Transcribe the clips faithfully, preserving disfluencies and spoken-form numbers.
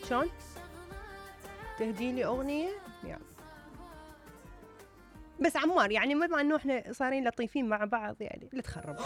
شلون تهدي لي أغنية يعني. بس عمار يعني بما انه احنا صارين لطيفين مع بعض يعني لا تخرب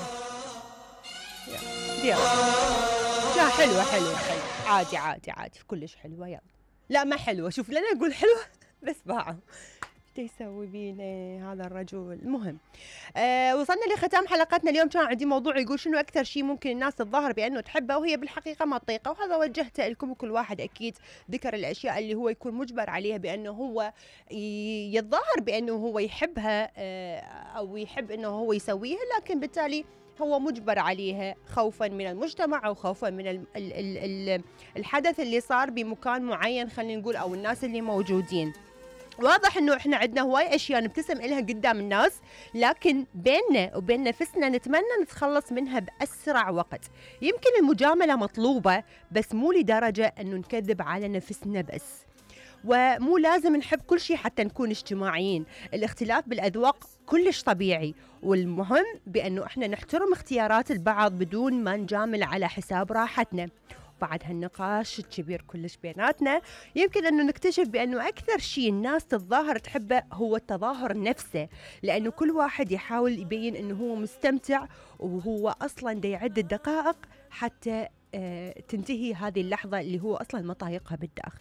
يلا لا حلوة حلوة حلوة عادي عادي عادي كلش حلوة يلا. لا ما حلوة شوف لنا أقول حلوة بس باعه يسوي بينا هذا الرجل. المهم آه وصلنا لختام حلقتنا اليوم. كان عندي موضوع يقول شنو أكثر شيء ممكن الناس تتظاهر بأنه تحبه وهي بالحقيقة ما تطيقه، وهذا وجهته لكم. وكل واحد أكيد ذكر الأشياء اللي هو يكون مجبر عليها بأنه هو يتظاهر بأنه هو يحبها آه أو يحب أنه هو يسويها، لكن بالتالي هو مجبر عليها خوفا من المجتمع أو خوفا من ال ال ال ال الحدث اللي صار بمكان معين خلينا نقول أو الناس اللي موجودين. واضح انه احنا عندنا هواي اشياء نبتسم لها قدام الناس، لكن بيننا وبين نفسنا نتمنى نتخلص منها باسرع وقت. يمكن المجامله مطلوبه بس مو لدرجه انه نكذب على نفسنا بس، ومو لازم نحب كل شيء حتى نكون اجتماعيين. الاختلاف بالاذواق كلش طبيعي، والمهم بانه احنا نحترم اختيارات البعض بدون ما نجامل على حساب راحتنا. بعد هالنقاش الكبير كلش بيناتنا يمكن أنه نكتشف بأنه أكثر شيء الناس تتظاهر تحبه هو التظاهر نفسه، لأنه كل واحد يحاول يبين أنه هو مستمتع وهو أصلا دا يعد الدقائق حتى آه تنتهي هذه اللحظة اللي هو أصلا ما طايقها بالداخل.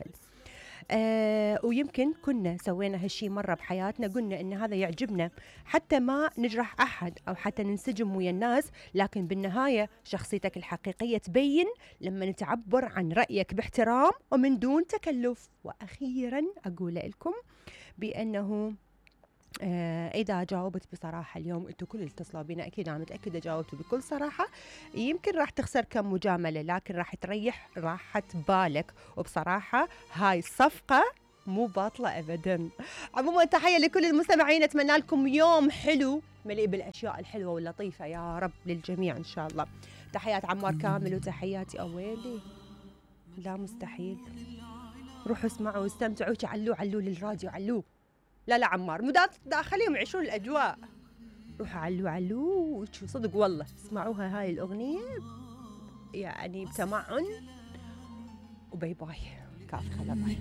آه ويمكن كنا سوينا هالشي مرة بحياتنا، قلنا إن هذا يعجبنا حتى ما نجرح أحد أو حتى ننسجم ويا الناس، لكن بالنهاية شخصيتك الحقيقية تبين لما تعبر عن رأيك باحترام ومن دون تكلف. وأخيرا أقول لكم بأنه آه إذا جاوبت بصراحة اليوم، أنتوا كل اللي اتصلوا بينا أكيد أنا متأكدة جاوبتوا بكل صراحة. يمكن راح تخسر كم مجاملة لكن راح تريح راحة بالك، وبصراحة هاي الصفقة مو باطلة أبدا. عموما تحية لكل المستمعين، أتمنى لكم يوم حلو مليء بالأشياء الحلوة واللطيفة يا رب للجميع إن شاء الله. تحيات عمار كامل وتحياتي أويلي لا مستحيل. روحوا اسمعوا واستمتعوا، علوا علوا للراديو علوا. لا لا عمار مو داخليهم يعيشون الأجواء، روحوا علوا علوا صدق والله اسمعوها هاي الأغنية يعني بتمعن. وباي باي كافي خلا باي.